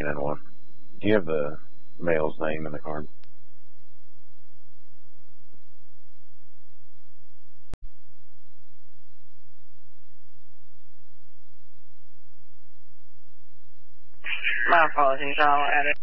2091. Do you have the male's name in the card? My apologies, I'll add it.